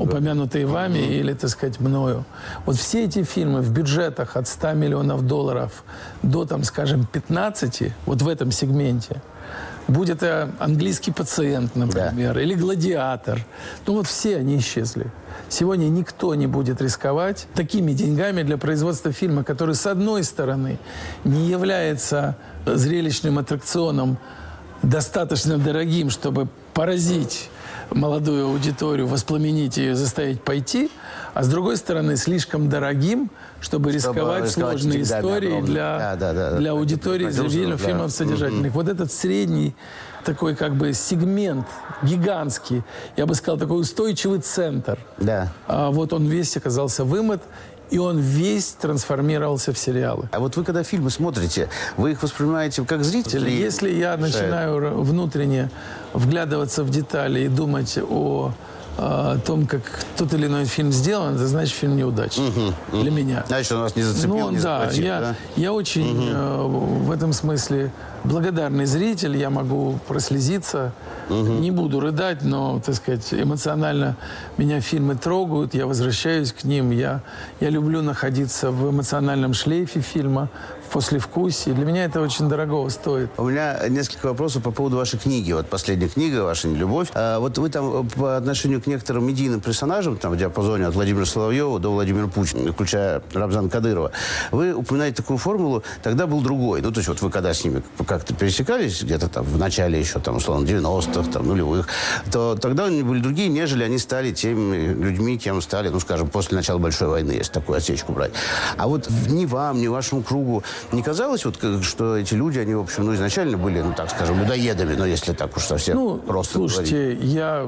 упомянутые вами или, так сказать, мною. Вот все эти фильмы в бюджетах от 100 миллионов долларов до, там, скажем, 15, вот в этом сегменте, будь это «Английский пациент», например, или «Гладиатор». Ну вот все они исчезли. Сегодня никто не будет рисковать такими деньгами для производства фильма, который, с одной стороны, не является зрелищным аттракционом, достаточно дорогим, чтобы поразить молодую аудиторию, воспламенить ее, заставить пойти, а с другой стороны, слишком дорогим, чтобы рисковать сложные истории для аудитории, для фильмов содержательных. Вот этот средний такой как бы сегмент, гигантский, я бы сказал, такой устойчивый центр. Вот он весь оказался вымыт, и он весь трансформировался в сериалы. А вот вы, когда фильмы смотрите, вы их воспринимаете как зрители? Если я начинаю внутренне вглядываться в детали и думать о том, как тот или иной фильм сделан, это значит, фильм неудачный для меня. Значит, он вас не зацепил, не захватил, да? Я очень в этом смысле благодарный зритель, я могу прослезиться, не буду рыдать, но, так сказать, эмоционально меня фильмы трогают, я возвращаюсь к ним, я люблю находиться в эмоциональном шлейфе фильма, в послевкусии. Для меня это очень дорого стоит. У меня несколько вопросов по поводу вашей книги. Вот последняя книга, ваша «Нелюбовь». Вот вы там по отношению к некоторым медийным персонажам, там в диапазоне от Владимира Соловьева до Владимира Путина, включая Рамзана Кадырова, вы упоминаете такую формулу, тогда был другой. Ну, то есть вот вы когда с ними как-то пересекались, где-то там в начале еще, там, условно, 90-х, там, нулевых, то тогда они были другие, нежели они стали теми людьми, кем стали, ну, скажем, после начала Большой войны, если такую отсечку брать. А вот ни вам, ни вашему кругу не казалось, вот, что эти люди, они, в общем, ну, изначально были, ну, так скажем, людоедами, но если так уж совсем просто слушайте, говорить. Я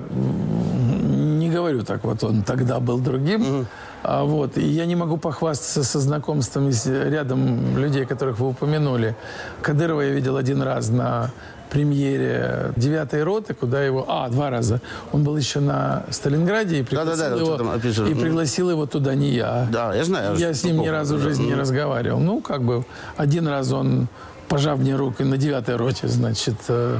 не говорю так, вот он тогда был другим, вот, и я не могу похвастаться со знакомством с рядом людей, которых вы упомянули. Кадырова я видел один раз на премьере 9-й роты, куда его... 2 раза. Он был еще на Сталинграде и пригласил его туда не я. Да, я знаю. Я с ним ни разу в жизни не разговаривал. Ну, как бы, один раз он, пожав мне руку на 9-й роте, значит,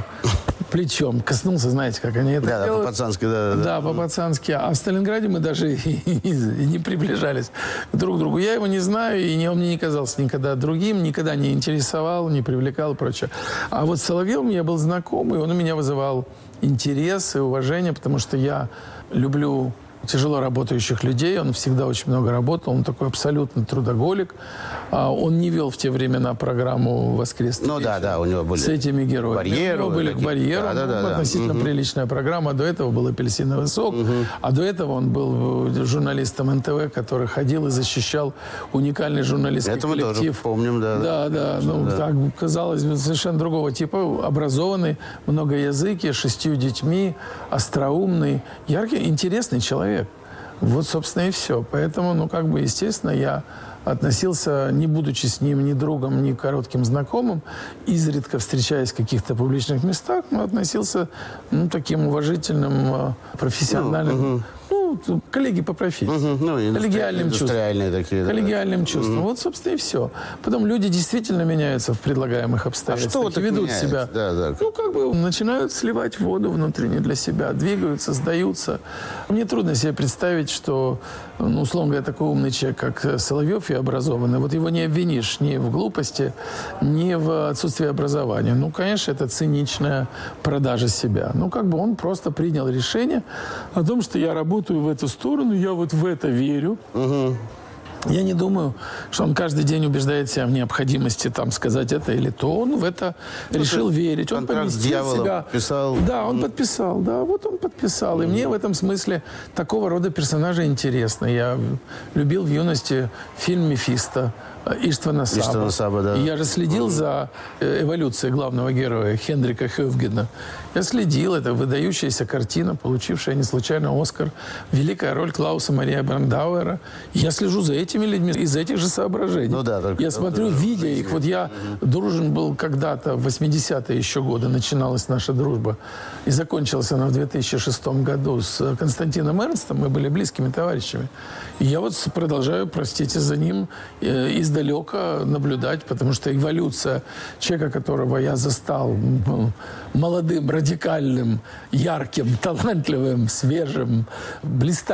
плечом коснулся, знаете, как они это делают. По-пацански, Да, по-пацански. А в Сталинграде мы даже и не приближались друг к другу. Я его не знаю, и он мне не казался никогда другим, никогда не интересовал, не привлекал и прочее. А вот с Соловьевым я был знаком, и он у меня вызывал интерес и уважение, потому что я люблю тяжело работающих людей, он всегда очень много работал, он такой абсолютно трудоголик. Он не вел в те времена программу «Воскресный вечер» у него были с этими героями. Барьеры, у него были к барьеру, относительно приличная программа. До этого был «Апельсиновый сок», а до этого он был журналистом НТВ, который ходил и защищал уникальный журналистский коллектив. Это мы тоже помним, так, казалось, совершенно другого типа, образованный, многоязыкий, 6 детьми, остроумный, яркий, интересный человек. Вот, собственно, и все. Поэтому, естественно, я относился, не будучи с ним ни другом, ни коротким знакомым, изредка встречаясь в каких-то публичных местах, но относился, таким уважительным, профессиональным, коллеги по профессии. Коллегиальным чувством. Коллегиальным чувством. Вот, собственно, и все. Потом люди действительно меняются в предлагаемых обстоятельствах. Что ведут себя. Начинают сливать воду внутренне для себя, двигаются, сдаются. Мне трудно себе представить, что, условно говоря, такой умный человек, как Соловьев и образованный, вот его не обвинишь ни в глупости, ни в отсутствии образования. Конечно, это циничная продажа себя. Он просто принял решение о том, что я работаю в эту сторону, я вот в это верю. Я не думаю, что он каждый день убеждает себя в необходимости сказать это или то. Он в это решил верить. Он поместил себя. Подписал. Да, он подписал. Да, вот он подписал. И мне в этом смысле такого рода персонажи интересны. Я любил в юности фильм «Мефисто» Иштвана Саба. И я же следил за эволюцией главного героя Хендрика Хёвгена. Я следил. Это выдающаяся картина, получившая не случайно Оскар. Великая роль Клауса Мария Брандауэра. Я слежу за этими людьми из этих же соображений. Я смотрю, видя их. Вот я дружен был когда-то, в 80-е еще годы начиналась наша дружба. И закончилась она в 2006 году с Константином Эрнстом. Мы были близкими товарищами. И я вот продолжаю, простите, за ним издалека наблюдать, потому что эволюция человека, которого я застал молодым, радикальным, ярким, талантливым, свежим, блистательным,